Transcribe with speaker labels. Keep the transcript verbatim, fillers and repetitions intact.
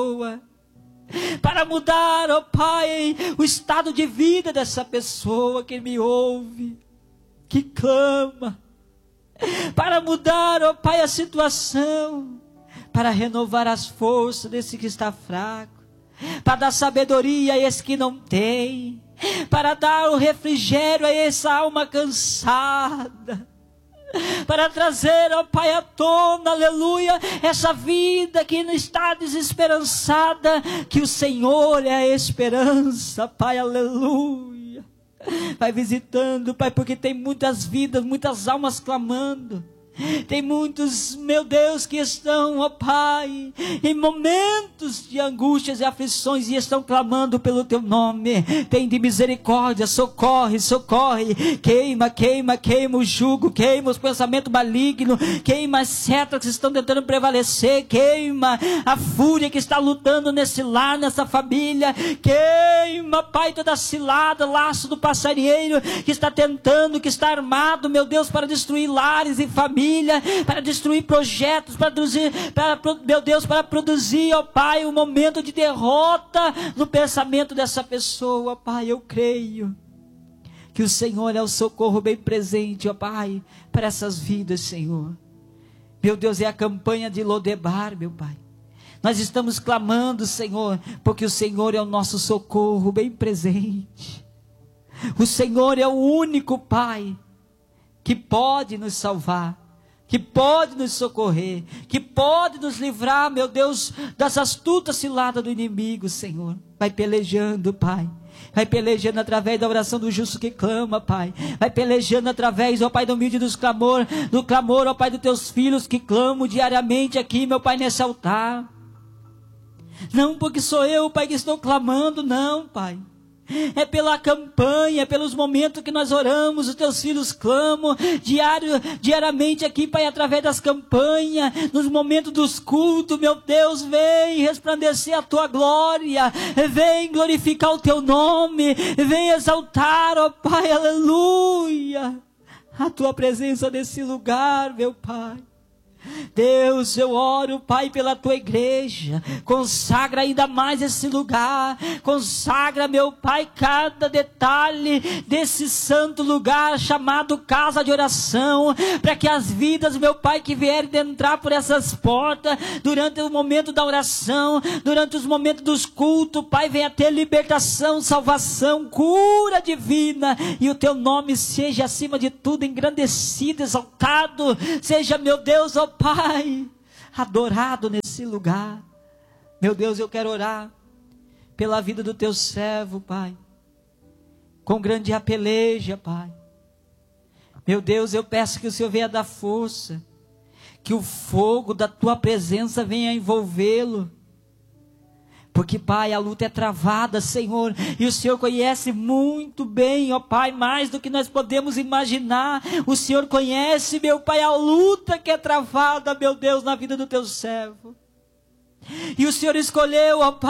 Speaker 1: para mudar, ó Pai, o estado de vida dessa pessoa que me ouve, que clama, para mudar, ó Pai, a situação, para renovar as forças desse que está fraco, para dar sabedoria a esse que não tem, para dar o refrigério a essa alma cansada, para trazer, ó Pai, à tona, aleluia, essa vida que está desesperançada, que o Senhor é a esperança, Pai, aleluia. Vai visitando, Pai, porque tem muitas vidas, muitas almas clamando. Tem muitos, meu Deus, que estão, ó Pai, em momentos de angústias e aflições e estão clamando pelo Teu nome. Tem de misericórdia, socorre, socorre. Queima, queima, queima o jugo, queima os pensamentos malignos, queima as setas que estão tentando prevalecer, queima a fúria que está lutando nesse lar, nessa família. Queima, Pai, toda a cilada, laço do passarinheiro que está tentando, que está armado, meu Deus, para destruir lares e famílias, para destruir projetos, para produzir, para, meu Deus, para produzir, ó Pai, um momento de derrota no pensamento dessa pessoa, ó Pai. Eu creio que o Senhor é o socorro bem presente, ó Pai, para essas vidas, Senhor. Meu Deus, é a campanha de Lodebar, meu Pai. Nós estamos clamando, Senhor, porque o Senhor é o nosso socorro bem presente. O Senhor é o único Pai que pode nos salvar, que pode nos socorrer, que pode nos livrar, meu Deus, das astutas ciladas do inimigo, Senhor. Vai pelejando, Pai. Vai pelejando através da oração do justo que clama, Pai. Vai pelejando através, ó Pai, do humilde dos clamor, do clamor, ó Pai, dos teus filhos que clamam diariamente aqui, meu Pai, nesse altar. Não porque sou eu, Pai, que estou clamando, não, Pai. É pela campanha, é pelos momentos que nós oramos, os teus filhos clamam diário, diariamente aqui, Pai, através das campanhas, nos momentos dos cultos, meu Deus, vem resplandecer a tua glória, vem glorificar o teu nome, vem exaltar, ó Pai, aleluia, a tua presença nesse lugar, meu Pai. Deus, eu oro, Pai, pela tua igreja. Consagra ainda mais esse lugar. Consagra, meu Pai, cada detalhe desse santo lugar chamado casa de oração, para que as vidas, meu Pai, que vierem de entrar por essas portas durante o momento da oração, durante os momentos dos cultos, Pai, venha ter libertação, salvação, cura divina, e o teu nome seja acima de tudo engrandecido, exaltado, seja, meu Deus, ó Pai, adorado nesse lugar. Meu Deus, eu quero orar pela vida do teu servo, Pai, com grande apeleja, Pai. Meu Deus, eu peço que o Senhor venha dar força, que o fogo da tua presença venha envolvê-lo, porque, Pai, a luta é travada, Senhor, e o Senhor conhece muito bem, ó Pai, mais do que nós podemos imaginar. O Senhor conhece, meu Pai, a luta que é travada, meu Deus, na vida do teu servo. E o Senhor escolheu, ó Pai,